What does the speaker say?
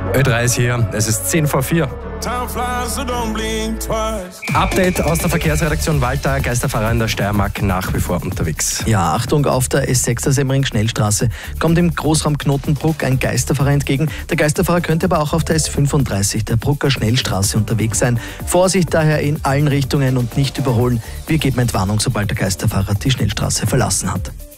Ö3 ist hier, es ist 10:04. Update aus der Verkehrsredaktion Walter. Geisterfahrer in der Steiermark nach wie vor unterwegs. Ja, Achtung, auf der S6er Semmering-Schnellstraße kommt im Großraum Knotenbruck ein Geisterfahrer entgegen. Der Geisterfahrer könnte aber auch auf der S35 der Brucker Schnellstraße unterwegs sein. Vorsicht daher in allen Richtungen und nicht überholen. Wir geben Entwarnung, sobald der Geisterfahrer die Schnellstraße verlassen hat.